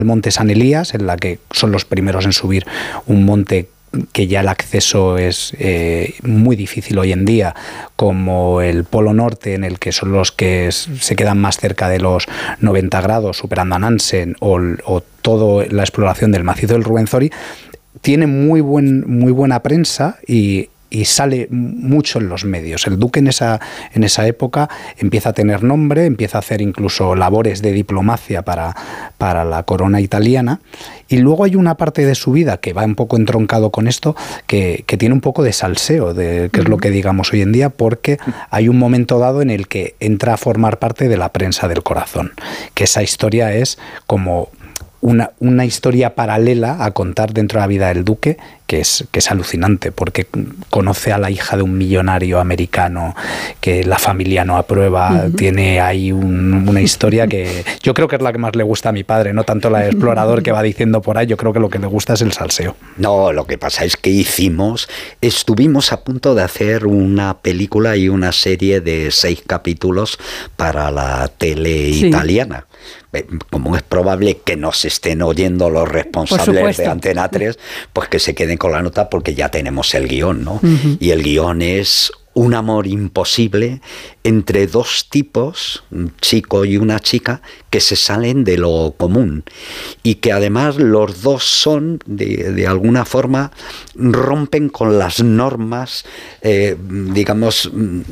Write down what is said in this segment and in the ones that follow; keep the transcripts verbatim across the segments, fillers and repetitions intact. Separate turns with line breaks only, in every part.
el monte San Elías, en la que son los primeros en subir un monte que ya el acceso es eh, muy difícil hoy en día, como el Polo Norte, en el que son los que se quedan más cerca de los noventa grados, superando a Nansen, o, o toda la exploración del macizo del Ruwenzori, tiene muy, buen, muy buena prensa y y sale mucho en los medios. El duque en esa, en esa época empieza a tener nombre, empieza a hacer incluso labores de diplomacia para, para la corona italiana, y luego hay una parte de su vida que va un poco entroncado con esto, que, que tiene un poco de salseo, de, que es lo que digamos hoy en día, porque hay un momento dado en el que entra a formar parte de la prensa del corazón, que esa historia es como Una, una historia paralela a contar dentro de la vida del duque, que es, que es alucinante, porque conoce a la hija de un millonario americano que la familia no aprueba. Uh-huh. Tiene ahí un, una historia que yo creo que es la que más le gusta a mi padre, no tanto la de explorador que va diciendo por ahí. Yo creo que lo que le gusta es el salseo.
No, lo que pasa es que hicimos, estuvimos a punto de hacer una película y una serie de seis capítulos para la tele sí. italiana. Como es probable que nos estén oyendo los responsables de Antena tres, pues que se queden con la nota, porque ya tenemos el guión, ¿no? Uh-huh. Y el guión es un amor imposible entre dos tipos, un chico y una chica, que se salen de lo común y que además los dos son, de, de alguna forma, rompen con las normas, eh, digamos,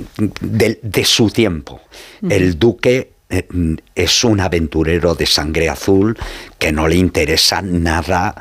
de, de su tiempo. Uh-huh. El duque es un aventurero de sangre azul que no le interesa nada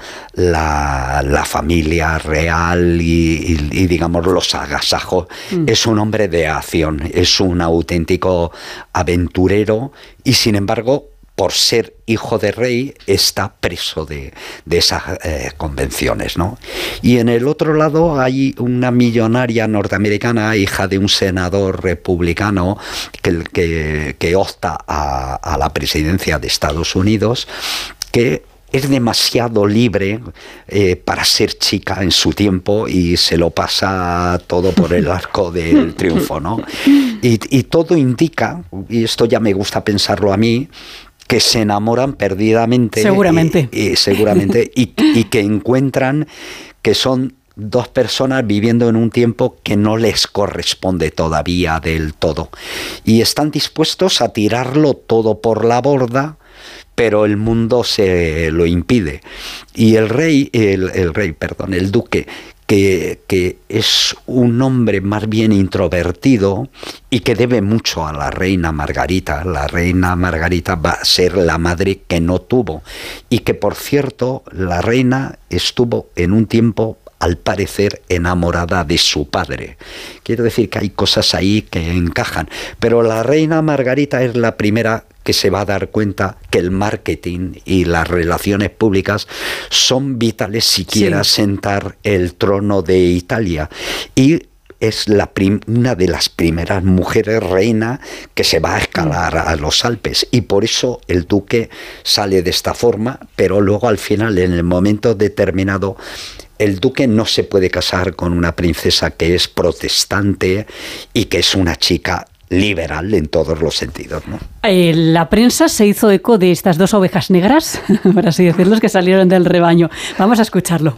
la, la familia real y, y, y digamos los agasajos. Mm. Es un hombre de acción, es un auténtico aventurero y sin embargo, por ser hijo de rey, está preso de, de esas eh, convenciones, ¿no? Y en el otro lado hay una millonaria norteamericana, hija de un senador republicano que, que, que opta a, a la presidencia de Estados Unidos, que es demasiado libre eh, para ser chica en su tiempo y se lo pasa todo por el arco del triunfo, ¿no? Y, y todo indica, y esto ya me gusta pensarlo a mí, que se enamoran perdidamente.
Seguramente.
Y, y, seguramente, y, y que encuentran que son dos personas viviendo en un tiempo que no les corresponde todavía del todo. Y están dispuestos a tirarlo todo por la borda, pero el mundo se lo impide. Y el rey, el, el rey, perdón, el duque, Que, que es un hombre más bien introvertido y que debe mucho a la reina Margarita. La reina Margarita va a ser la madre que no tuvo y que, por cierto, la reina estuvo en un tiempo, al parecer, enamorada de su padre. Quiero decir que hay cosas ahí que encajan, pero la reina Margarita es la primera que se va a dar cuenta que el marketing y las relaciones públicas son vitales si quiera sí. sentar el trono de Italia. Y es la prim- una de las primeras mujeres reina que se va a escalar a los Alpes. Y por eso el duque sale de esta forma, pero luego al final, en el momento determinado, el duque no se puede casar con una princesa que es protestante y que es una chica liberal en todos los sentidos, ¿no?
Eh, la prensa se hizo eco de estas dos ovejas negras, por así decirlo, que salieron del rebaño. Vamos a escucharlo.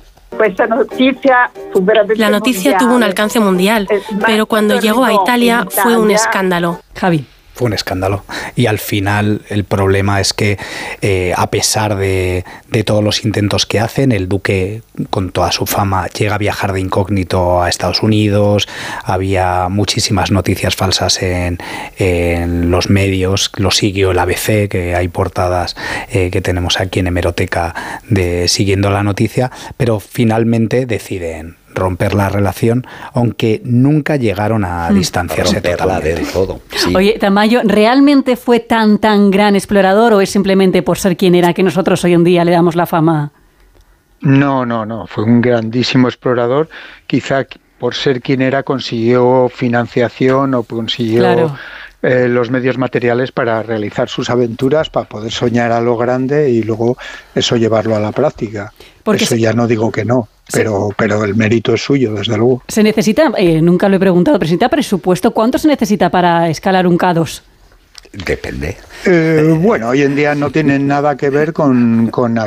La noticia tuvo un alcance mundial, pero cuando llegó a Italia fue un escándalo.
Javi.
Fue un escándalo. Y al final el problema es que eh, a pesar de, de todos los intentos que hacen, el duque, con toda su fama, llega a viajar de incógnito a Estados Unidos. Había muchísimas noticias falsas en, en los medios. Lo siguió el A B C, que hay portadas eh, que tenemos aquí en Hemeroteca de siguiendo la noticia, pero finalmente deciden romper la relación, aunque nunca llegaron a distanciarse
romperla
totalmente.
del todo. Sí.
Oye, Tamayo, ¿realmente fue tan, tan gran explorador o es simplemente por ser quien era que nosotros hoy en día le damos la fama?
No, no, no. Fue un grandísimo explorador. Quizá por ser quien era consiguió financiación o consiguió
Claro.
eh, los medios materiales para realizar sus aventuras, para poder soñar a lo grande y luego eso llevarlo a la práctica.
Porque
eso
se...
ya no digo que no. Pero, pero el mérito es suyo, desde luego.
Se necesita, eh, nunca lo he preguntado, pero se necesita presupuesto. ¿Cuánto se necesita para escalar un K dos?
Depende.
Eh, bueno, hoy en día no tiene nada que ver con, con